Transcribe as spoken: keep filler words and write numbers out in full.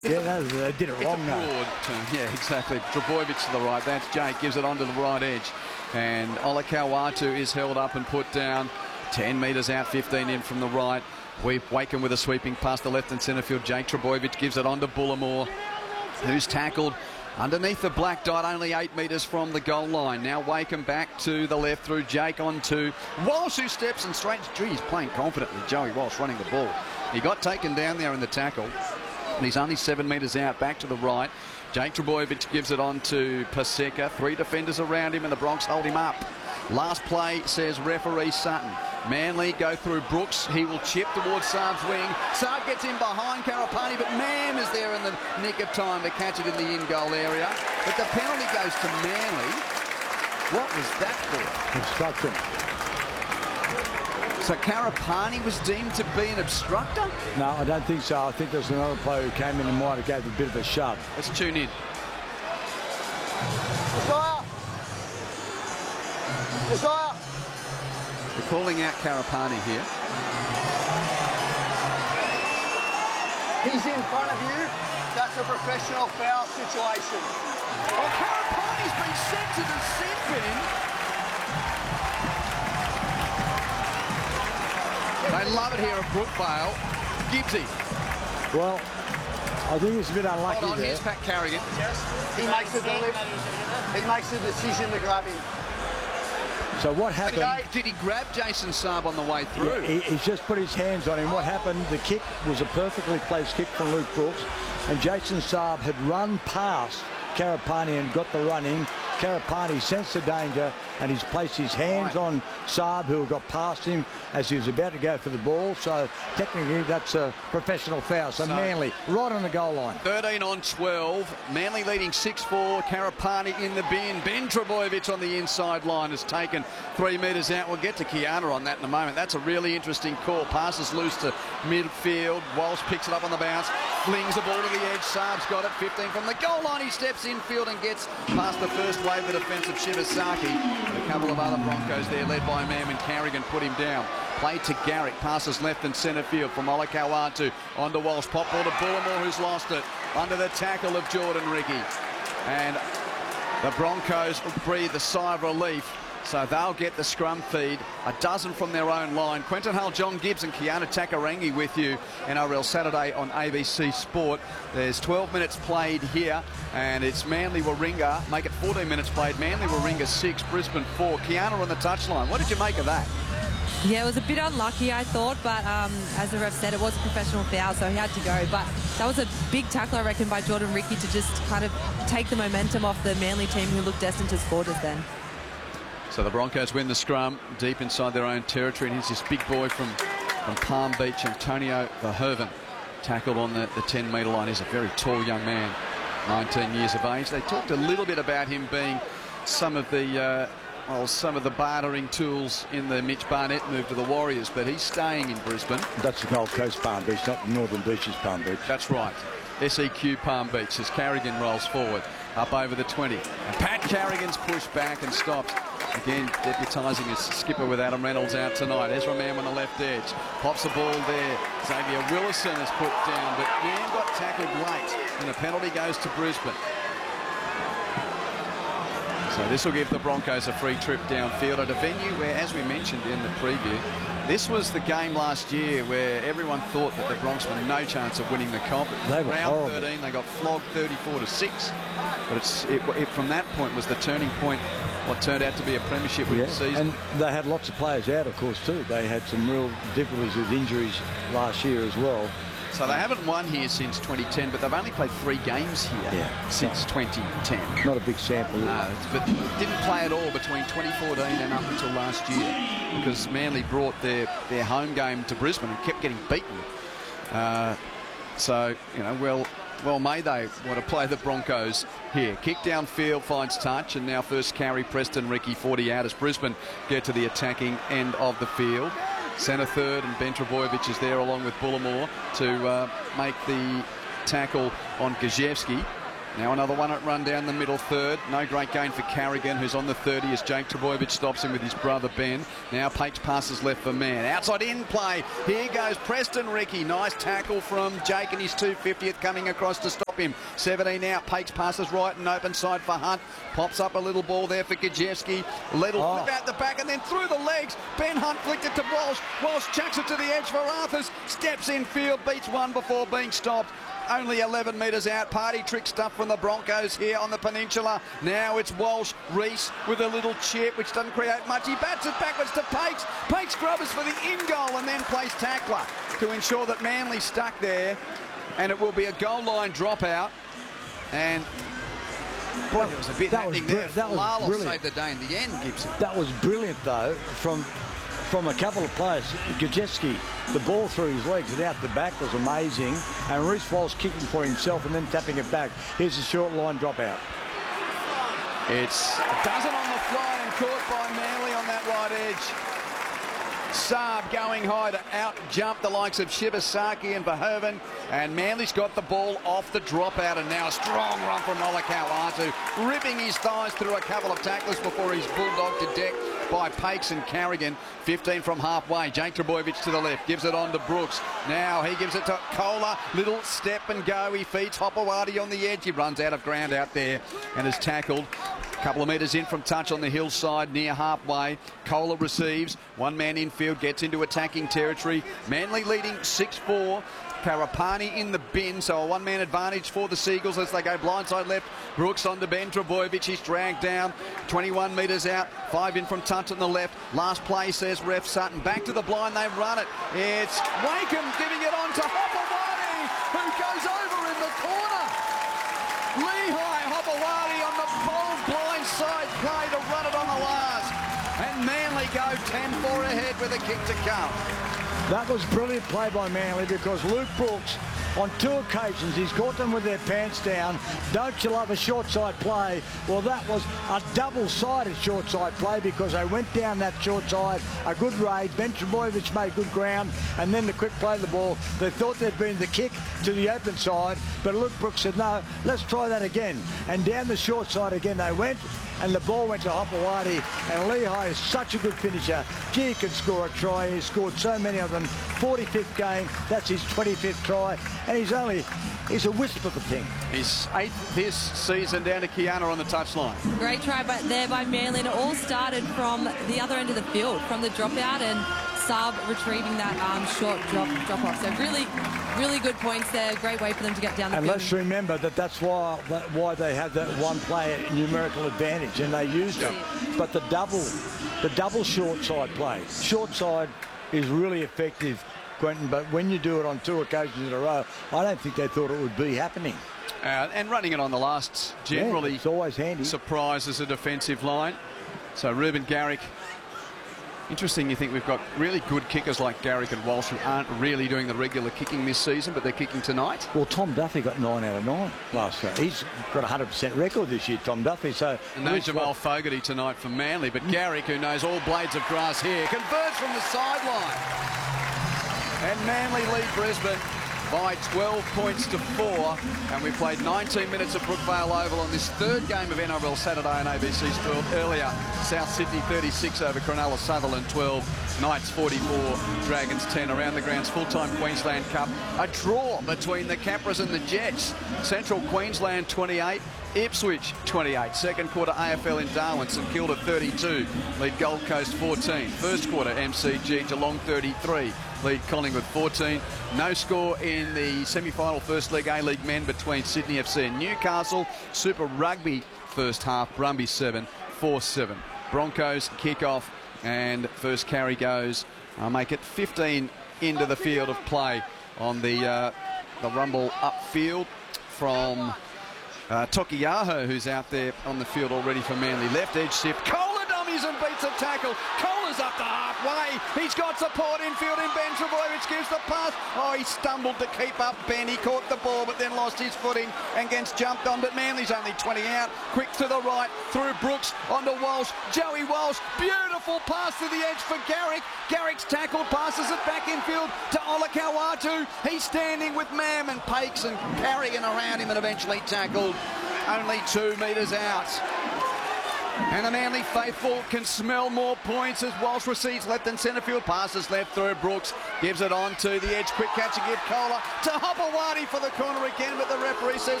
Yeah, that was, they did it wrong now. Yeah, exactly. Trbojevic to the right. That's Jake. Gives it onto the right edge. And Olakau'atu is held up and put down. ten metres out, fifteen in from the right. We've Wakem with a sweeping past the left and centre field. Jake Trbojevic gives it on to Bullimore, who's tackled underneath the black dot, only eight metres from the goal line. Now Wakem back to the left through Jake on to Walsh, who steps and straight. Gee, he's playing confidently. Joey Walsh running the ball. He got taken down there in the tackle, and he's only seven metres out, back to the right. Jake Trbojevic gives it on to Paseka. Three defenders around him, and the Bronx hold him up. Last play, says referee Sutton. Manly go through Brooks. He will chip towards Saab's wing. Saab gets in behind Karapani, but Mam is there in the nick of time to catch it in the in-goal area. But the penalty goes to Manly. What was that for? Obstruction. So Karapani was deemed to be an obstructor? No, I don't think so. I think there's another player who came in and might have gave a bit of a shove. Let's tune in. We're calling out Karapani here. He's in front of you. That's a professional foul situation. Oh, Karapani's been sent to the sin bin. They love it here at Brookvale. Gibbsy. Well, I think it's a bit unlucky Hold on, there. here's Pat Carrigan. He makes a delivery. He makes a decision to grab him. So what happened? Okay. Did he grab Jason Saab on the way through? Yeah, he, he's just put his hands on him. What happened, the kick was a perfectly placed kick from Luke Brooks, and Jason Saab had run past Karapani and got the run in. Karapani sensed the danger, and he's placed his hands right on Saab, who got past him as he was about to go for the ball. So technically that's a professional foul. So, so Manly right on the goal line. thirteen on twelve. Manly leading six four. Karapani in the bin. Ben Trbojevic on the inside line has taken three metres out. We'll get to Kiana on that in a moment. That's a really interesting call. Passes loose to midfield. Walsh picks it up on the bounce. Flings the ball to the edge. Saab's got it. fifteen from the goal line. He steps infield and gets past the first wave of defence of Shibasaki. A couple of other Broncos there, led by Mam, and Carrigan put him down. Play to Garrick. Passes left and centre field from Olakau'atu onto Walsh. Pop ball to Bullimore, who's lost it. Under the tackle of Jordan Ricky. And the Broncos breathe a sigh of relief. So they'll get the scrum feed, a dozen from their own line. Quentin Hull, John Gibbs and Kiana Takarangi with you, N R L Saturday on A B C Sport. There's twelve minutes played here, and it's Manly Warringah. Make it fourteen minutes played. Manly Warringah six, Brisbane four. Kiana on the touchline. What did you make of that? Yeah, it was a bit unlucky, I thought, but um, as the ref said, it was a professional foul, so he had to go. But that was a big tackle, I reckon, by Jordan Ricky to just kind of take the momentum off the Manly team, who looked destined to score just then. So the Broncos win the scrum deep inside their own territory, and here's this big boy from, from Palm Beach, Antonio Verhoeven, tackled on the, the ten metre line. He's a very tall young man, nineteen years of age. They talked a little bit about him being some of the uh, well, some of the bartering tools in the Mitch Barnett move to the Warriors, but he's staying in Brisbane. That's the Gold Coast Palm Beach, not Northern Beaches Palm Beach. That's right. S E Q Palm Beach as Carrigan rolls forward up over the twenty. And Pat Carrigan's pushed back and stopped. Again, deputising as skipper with Adam Reynolds out tonight. Ezra Mam on the left edge. Pops the ball there. Xavier Willison is put down, but Mam got tackled late, and the penalty goes to Brisbane. So this will give the Broncos a free trip downfield at a venue where, as we mentioned in the preview, this was the game last year where everyone thought that the Bronx were no chance of winning the comp. They were Round horrible. thirteen, they got flogged thirty-four to six. But it's, it, it, from that point was the turning point, what turned out to be a premiership Yeah, season. and they had lots of players out, of course, too. They had some real difficulties with injuries last year as well. So they haven't won here since twenty ten, but they've only played three games here Yeah. since twenty ten. Not a big sample. No, but didn't play at all between twenty fourteen and up until last year, because Manly brought their, their home game to Brisbane and kept getting beaten. Uh, so, you know, well, well may they want to play the Broncos here. Kick downfield, finds touch, and now first carry Preston Ricky, forty out as Brisbane get to the attacking end of the field. Centre third, and Ben Trbojevic is there along with Bullimore to uh, make the tackle on Gajewski. Now another one at run down the middle third. No great gain for Carrigan, who's on the thirty as Jake Trbojevic stops him with his brother Ben. Now Pates passes left for Man. Outside in play. Here goes Preston Ricky. Nice tackle from Jake and his two fiftieth coming across to stop him. seventeen out. Pates passes right and open side for Hunt. Pops up a little ball there for Gajewski. Little Oh. flip out the back and then through the legs. Ben Hunt flicked it to Walsh. Walsh chucks it to the edge for Arthurs. Steps in field. Beats one before being stopped. Only eleven metres out. Party trick stuff from the Broncos here on the peninsula. Now it's Walsh. Reese with a little chip, which doesn't create much. He bats it backwards to Pates. Pates grubbers for the in goal and then plays tackler to ensure that Manly stuck there. And it will be a goal line dropout. And boy, there was a bit That was happening br- there. that was Lyle brilliant. saved the day in the end, Gibson. That was brilliant, though, from from a couple of players. Gajewski, the ball through his legs and out the back was amazing. And Reece Walsh kicking for himself and then tapping it back. Here's a short line dropout. It's a dozen on the fly and caught by Manly on that right edge. Saab going high to out-jump the likes of Shibasaki and Verhoeven. And Manly's got the ball off the dropout, and now a strong run from Olakau'atu, ripping his thighs through a couple of tacklers before he's bulldogged to deck by Pakes and Carrigan. fifteen from halfway. Jake Trbojevic to the left, gives it on to Brooks. Now he gives it to Kohler. Little step and go. He feeds Hopewadi on the edge. He runs out of ground out there and is tackled. Couple of metres in from touch on the hillside near halfway. Kohler receives. One man infield, gets into attacking territory. Manly leading six four. Karapani in the bin, so a one-man advantage for the Seagulls as they go blindside left. Brooks on to Ben Trbojevic. He's dragged down twenty-one metres out. Five in from touch on the left. Last play, says ref Sutton. Back to the blind, they run it. It's Wakeham giving it on to Hopewadi, who goes over in the corner. Lehigh Hopewadi on the bold blind side play to run it on the last. And Manly go ten four ahead with a kick to come. That was brilliant play by Manly because Luke Brooks, on two occasions, he's caught them with their pants down. Don't you love a short side play? Well, that was a double-sided short side play because they went down that short side, a good raid. Ben Trbojevic made good ground, and then the quick play of the ball. They thought there'd been the kick to the open side, but Luke Brooks said, no, let's try that again. And down the short side again they went, and the ball went to Hopewadi, and Lehigh is such a good finisher. Gee, he can score a try. He's scored so many of them. forty-fifth game, that's his twenty-fifth try, and he's only, he's a wisp of a thing. His eighth this season down to Kiana on the touchline. Great try but there by Manly, and it all started from the other end of the field, from the dropout, and Saab retrieving that um, short drop drop off. So really, really good points there. Great way for them to get down the And field. let's remember that that's why that, why they had that one player numerical advantage, and they used it. But the double, the double short side play, short side is really effective, Quentin. But when you do it on two occasions in a row, I don't think they thought it would be happening. Uh, and running it on the last generally Yeah, it's always handy. surprises a defensive line. So Ruben Garrick. Interesting, you think we've got really good kickers like Garrick and Walsh who aren't really doing the regular kicking this season, but they're kicking tonight. Well, Tom Duffy got nine out of nine last year. He's got a one hundred percent record this year, Tom Duffy. So And no Jamal Fogarty tonight for Manly, but Garrick, who knows all blades of grass here, converts from the sideline. And Manly lead Brisbane by twelve points to four, and we played nineteen minutes at Brookvale Oval on this third game of N R L Saturday on A B C Sport. Earlier, South Sydney thirty-six over Cronulla Sutherland twelve, Knights forty-four, Dragons ten. Around the grounds, full-time Queensland Cup. A draw between the Capras and the Jets. Central Queensland twenty-eight, Ipswich twenty-eight. Second quarter A F L in Darwin, St Kilda thirty-two, lead Gold Coast fourteen. First quarter M C G, Geelong thirty-three, lead Collingwood fourteen. No score in the semi-final First League A-League men between Sydney F C and Newcastle. Super Rugby first half, Brumbies seven, four seven. Broncos kick off, and first carry goes. I'll make it fifteen into the field of play on the uh, the rumble upfield from uh, Tokiyaho, who's out there on the field already for Manly. Left edge shift. Kohler dummies and beats a tackle. Kohler's up to halfway. He's got support infield in Ben Trbojevic, gives the pass. Oh, he stumbled to keep up Ben. He caught the ball but then lost his footing and gets jumped on. But Manly's only twenty out. Quick to the right through Brooks onto Walsh. Joey Walsh. Beautiful pass to the edge for Garrick. Garrick's tackled, passes it back infield to Olakau'atu. He's standing with Mam and Pakes and Carrigan around him and eventually tackled. only two metres out. And the Manly faithful can smell more points as Walsh receives left and centre field. Passes left through. Brooks gives it on to the edge. Quick catch and give Kohler to Hopewadi for the corner again, but the referee says